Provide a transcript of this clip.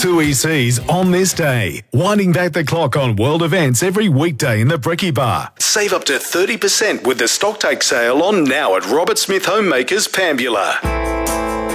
Two ECs on this day. Winding back the clock on world events every weekday in the Bricky Bar. Save up to 30% with the stocktake sale on now at Robert Smith Homemakers, Pambula.